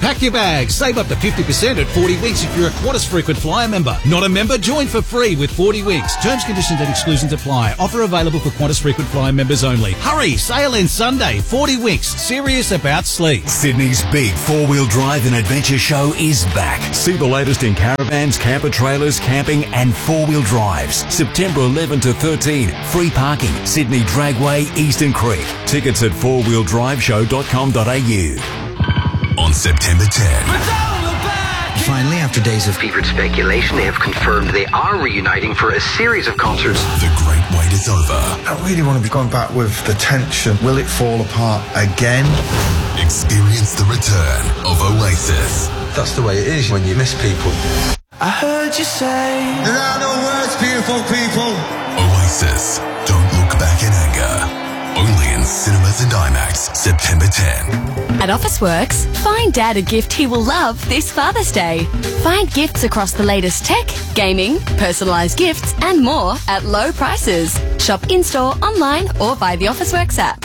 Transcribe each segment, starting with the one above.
Pack your bags. Save up to 50% at 40 Winks if you're a Qantas frequent flyer member. Not a member? Join for free with 40 Winks. Terms, conditions and exclusions apply. Offer available for Qantas frequent flyer members only. Hurry! Sale ends Sunday. 40 Winks. Serious about sleep. Sydney's big four-wheel drive and adventure show is back. See the latest in caravans, camper trailers, camping and four-wheel drives. September 11 to 13. Free parking. Sydney Dragway, Eastern Creek. Tickets at fourwheeldriveshow.com.au. On September 10. Finally, after days of fevered speculation, they have confirmed they are reuniting for a series of concerts. The great wait is over. I really want to be going back with the tension. Will it fall apart again? Experience the return of Oasis. That's the way it is when you miss people. I heard you say, there are no words, beautiful people. Oasis, Don't Look Back in Anger. Only in cinemas and IMAX, September 10. At Officeworks, find Dad a gift he will love this Father's Day. Find gifts across the latest tech, gaming, personalised gifts and more at low prices. Shop in-store, online or via the Officeworks app.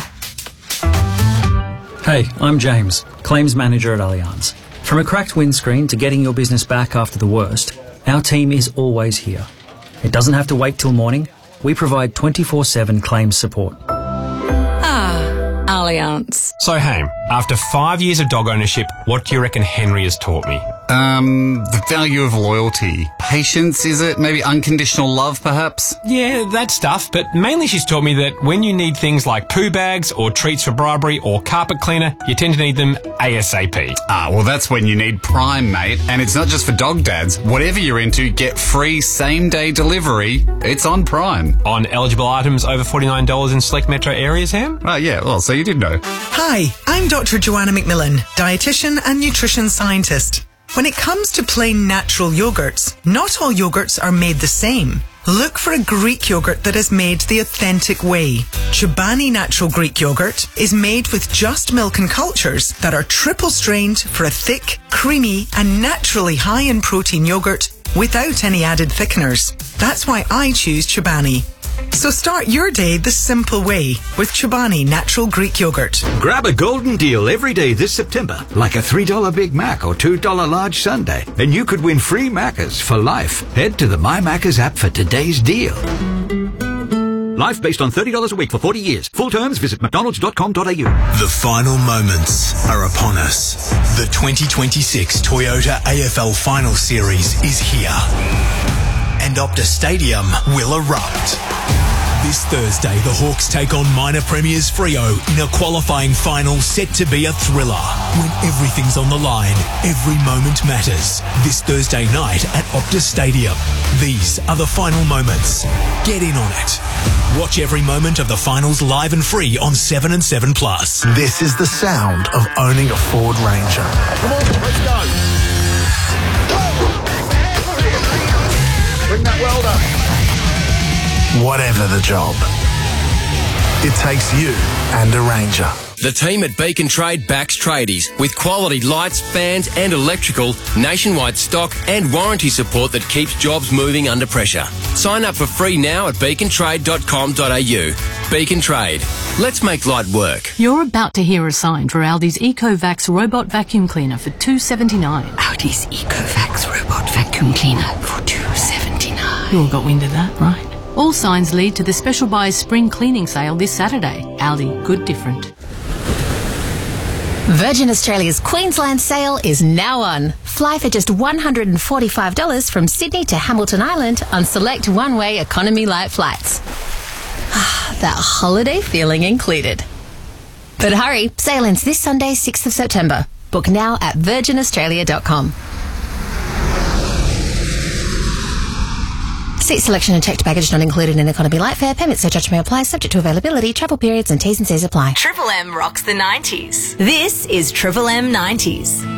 Hey, I'm James, Claims Manager at Allianz. From a cracked windscreen to getting your business back after the worst, our team is always here. It doesn't have to wait till morning. We provide 24/7 claims support. Allianz. So, Haim, after 5 years of dog ownership, what do you reckon Henry has taught me? The value of loyalty. Patience, is it? Maybe unconditional love, perhaps? Yeah, that stuff, but mainly she's taught me that when you need things like poo bags or treats for bribery or carpet cleaner, you tend to need them ASAP. Well, that's when you need Prime, mate. And it's not just for dog dads. Whatever you're into, get free same-day delivery. It's on Prime. On eligible items over $49 in select metro areas, Ham? Oh, yeah, well, so you did know. Hi, I'm Dr. Joanna McMillan, dietitian and nutrition scientist. When it comes to plain natural yogurts, not all yogurts are made the same. Look for a Greek yogurt that is made the authentic way. Chobani Natural Greek Yogurt is made with just milk and cultures that are triple strained for a thick, creamy and naturally high in protein yogurt without any added thickeners. That's why I choose Chobani. So start your day the simple way with Chobani Natural Greek Yogurt. Grab a golden deal every day this September, like a $3 Big Mac or $2 large sundae, and you could win free Maccas for life. Head to the My Maccas app for today's deal. Life based on $30 a week for 40 years. Full terms, visit mcdonalds.com.au. The final moments are upon us. The 2026 Toyota AFL Final Series is here. And Optus Stadium will erupt. This Thursday, the Hawks take on minor premiers Freo in a qualifying final set to be a thriller. When everything's on the line, every moment matters. This Thursday night at Optus Stadium. These are the final moments. Get in on it. Watch every moment of the finals live and free on 7 and 7 Plus. This is the sound of owning a Ford Ranger. Come on, let's go. Bring that welder. Whatever the job, it takes you and a Ranger. The team at Beacon Trade backs tradies with quality lights, fans and electrical, nationwide stock and warranty support that keeps jobs moving under pressure. Sign up for free now at beacontrade.com.au. Beacon Trade. Let's make light work. You're about to hear a sign for Aldi's EcoVax robot vacuum cleaner for $2.79. Aldi's EcoVax robot vacuum cleaner for $2.79. You all got wind of that, right? All signs lead to the Special Buys Spring Cleaning Sale this Saturday. Aldi, good different. Virgin Australia's Queensland sale is now on. Fly for just $145 from Sydney to Hamilton Island on select one-way economy light flights. That holiday feeling included. But hurry, sale ends this Sunday, 6th of September. Book now at virginaustralia.com. Seat selection and checked baggage not included in economy light fare. Payment surcharge may apply, subject to availability, travel periods and T's and C's apply. Triple M rocks the 90s. This is Triple M 90s.